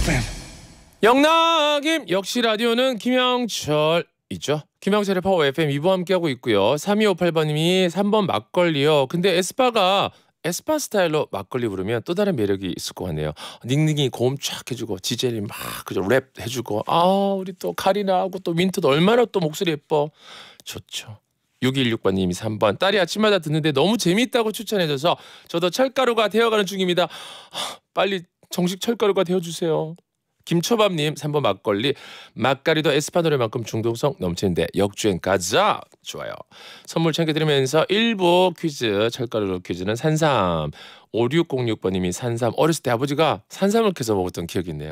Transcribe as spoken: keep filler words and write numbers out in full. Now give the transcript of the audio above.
에프엠. 영락임 역시 라디오는 김영철 있죠. 김영철의 파워 에프엠 이 부 함께하고 있고요. 삼이오팔 번님이 삼 번 막걸리요. 근데 에스파가 에스파 스타일로 막걸리 부르면 또 다른 매력이 있을 것 같네요. 닝닝이 고음 쫙 해주고 지젤이 막 그죠 랩 해주고 아 우리 또 카리나하고 또 민트도 얼마나 또 목소리 예뻐. 좋죠. 육이일육 번님이 삼 번 딸이 아침마다 듣는데 너무 재미있다고 추천해줘서 저도 철가루가 되어가는 중입니다. 하, 빨리 정식 철가루가 되어주세요. 김초밥님 삼 번 막걸리 막걸리도 에스파 노래만큼 중독성 넘치는데 역주행 가자. 좋아요. 선물 챙겨드리면서 일 부 퀴즈 철가루 퀴즈는 산삼 오육공육 번님이 산삼 어렸을 때 아버지가 산삼을 캐서 먹었던 기억이 있네요.